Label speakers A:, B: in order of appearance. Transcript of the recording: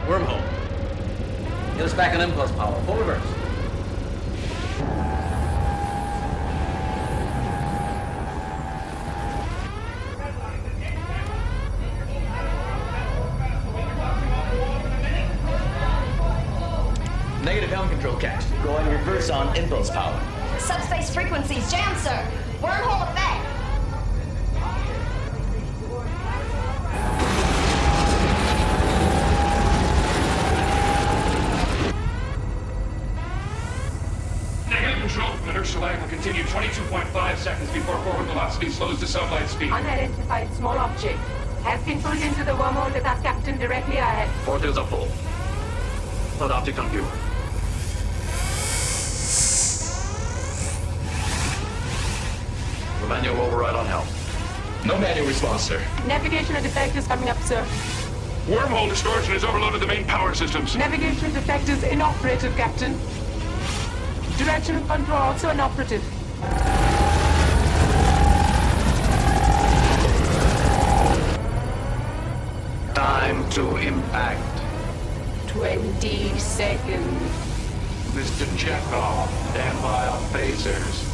A: Wormhole. Get us back on impulse power. Full reverse. Negative helm control catch. Going reverse on impulse power.
B: Subspace frequencies jam, sir. Wormhole effect.
C: Negative control. Inertial lag will continue 22.5 seconds before forward velocity slows to sunlight speed.
D: Unidentified small object has been pulled into the wormhole with us, Captain, directly ahead.
E: Portals are full. Put object on view. The manual override on helm.
C: No manual response, sir.
D: Navigational defect is coming up, sir.
C: Wormhole distortion has overloaded the main power systems.
D: Navigational defect is inoperative, Captain. Directional control also inoperative.
E: Time to impact.
D: 20 seconds.
C: Mr. Chekhov, stand by on phasers.